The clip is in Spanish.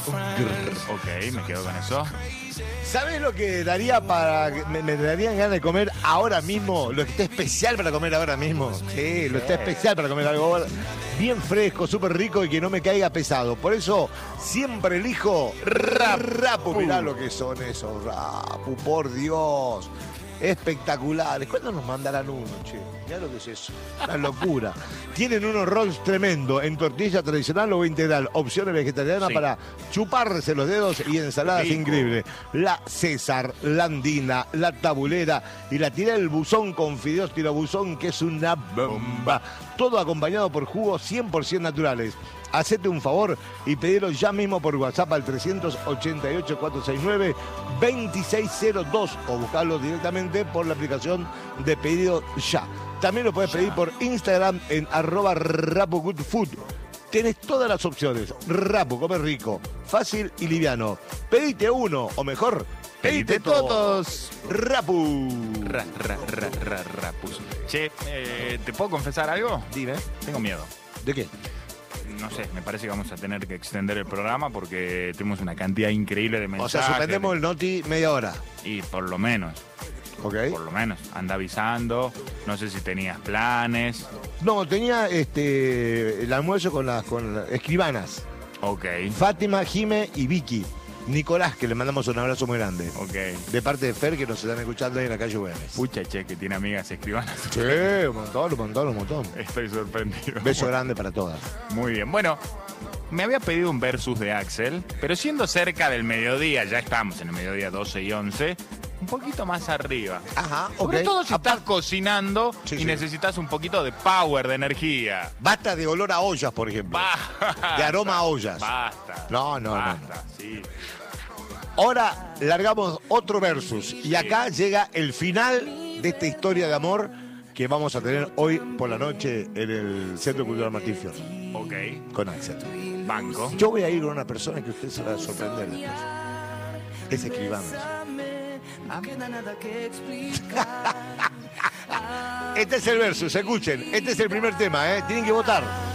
Ok, me quedo con eso. ¿Sabes lo que daría para... Me darían ganas de comer ahora mismo? Lo que está especial para comer ahora mismo. Sí, lo está especial para comer algo bien fresco, súper rico y que no me caiga pesado. Por eso siempre elijo Rappu. Mirá lo que son esos Rappu, por Dios. Espectaculares. ¿Cuándo nos mandarán uno, che? Mirá lo que es eso. Una locura. Tienen unos rolls tremendo en tortilla tradicional o integral. Opciones vegetarianas para chuparse los dedos y ensaladas increíbles. La César, la Andina, la Tabulera y la tiré del buzón con fideos tirabuzón, que es una bomba. Todo acompañado por jugos 100% naturales. Hacete un favor y pedilo ya mismo por WhatsApp al 388-469-2602 o buscarlo directamente por la aplicación de pedido ya. También lo puedes pedir por Instagram en @RappuGoodFood. Tenés todas las opciones. Rappu, come rico, fácil y liviano. Pedite uno, o mejor, pedite todos. Rappu. Rappus. Che, ¿te puedo confesar algo? Dime. Tengo miedo. ¿De qué? No sé, me parece que vamos a tener que extender el programa porque tenemos una cantidad increíble de mensajes. O sea, suspendemos el noti media hora. Y por lo menos. Ok. Por lo menos. Anda avisando. No sé si tenías planes. No, tenía el almuerzo con las escribanas. Ok. Fátima, Jime y Vicky. Nicolás, que le mandamos un abrazo muy grande. Ok. De parte de Fer, que nos están escuchando ahí en la calle Güemes. Pucha, che, que tiene amigas escribanas. Sí, un montón. Estoy sorprendido. Beso grande para todas. Muy bien. Bueno, me había pedido un versus de Axel, pero siendo cerca del mediodía, ya estamos en el mediodía 12 y 11, un poquito más arriba. Ajá, Sobre ok. todo si estás cocinando Sí, y sí. necesitas un poquito de power, de energía. Basta de olor a ollas, por ejemplo. Basta. De aroma a ollas. Basta. No. Basta, sí. Ahora largamos otro versus. Y acá llega el final de esta historia de amor que vamos a tener hoy por la noche en el Centro Cultural Martín Fierro. Ok. Con Axel. Banco. Yo voy a ir con una persona que usted se va a sorprender después. Es escribano. Este es el versus, escuchen. Este es el primer tema, ¿eh? Tienen que votar.